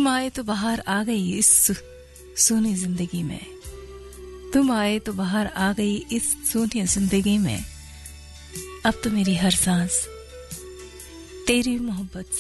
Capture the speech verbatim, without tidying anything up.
तुम आए तो बाहर आ गई इस सूनी जिंदगी में, तुम आए तो बाहर आ गई इस सूनी जिंदगी में। अब तो मेरी हर सांस तेरी मोहब्बत